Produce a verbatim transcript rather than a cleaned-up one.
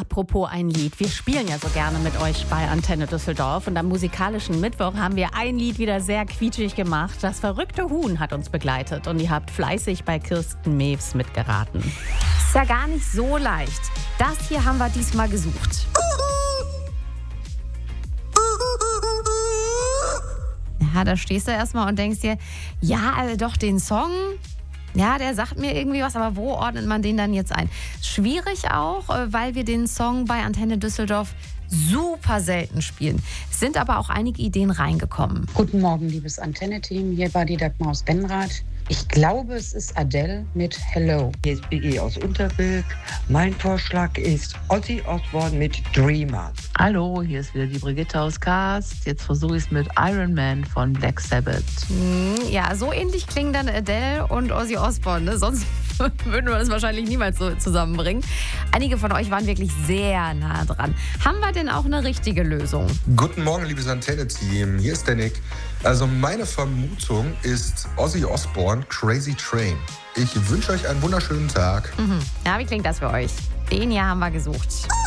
Apropos ein Lied. Wir spielen ja so gerne mit euch bei Antenne Düsseldorf. Und am musikalischen Mittwoch haben wir ein Lied wieder sehr quietschig gemacht. Das verrückte Huhn hat uns begleitet. Und ihr habt fleißig bei Kirsten Mews mitgeraten. Ist ja gar nicht so leicht. Das hier haben wir diesmal gesucht. Ja, da stehst du erstmal und denkst dir, ja, also doch den Song, ja, der sagt mir irgendwie was, aber wo ordnet man den dann jetzt ein? Schwierig auch, weil wir den Song bei Antenne Düsseldorf super selten spielen. Es sind aber auch einige Ideen reingekommen. Guten Morgen, liebes Antenne-Team. Hier war die Dagmar aus Benrath. Ich glaube, es ist Adele mit Hello. Hier ist Biggie aus Unterbilk. Mein Vorschlag ist Ozzy Osbourne mit Dreamer. Hallo, hier ist wieder die Brigitte aus Cast. Jetzt versuche ich es mit Iron Man von Black Sabbath. Ja, so ähnlich klingen dann Adele und Ozzy Osbourne. Ne? Sonst würden wir das wahrscheinlich niemals so zusammenbringen. Einige von euch waren wirklich sehr nah dran. Haben wir denn auch eine richtige Lösung? Guten Morgen, liebes Antenne-Team. Hier ist der Nick. Also meine Vermutung ist Ozzy Osbourne, Crazy Train. Ich wünsche euch einen wunderschönen Tag. Mhm. Ja, wie klingt das für euch? Den hier haben wir gesucht.